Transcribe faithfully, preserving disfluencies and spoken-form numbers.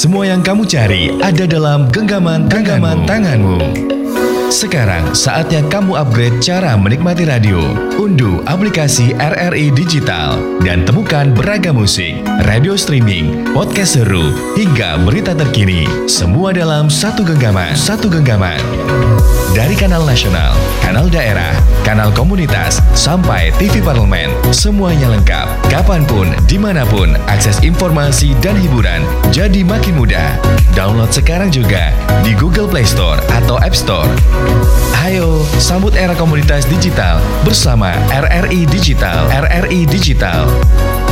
Semua yang kamu cari ada dalam genggaman genggaman tanganmu. Sekarang saatnya kamu upgrade cara menikmati radio. Unduh aplikasi R R I Digital dan temukan beragam musik, radio streaming, podcast seru, hingga berita terkini. Semua dalam satu genggaman. Satu genggaman. Dari kanal nasional, kanal daerah, kanal komunitas, sampai T V parlemen, semuanya lengkap. Kapanpun, dimanapun, akses informasi dan hiburan jadi makin mudah. Download sekarang juga di Google Play Store atau App Store. Ayo, sambut era komunitas digital bersama R R I Digital. R R I Digital.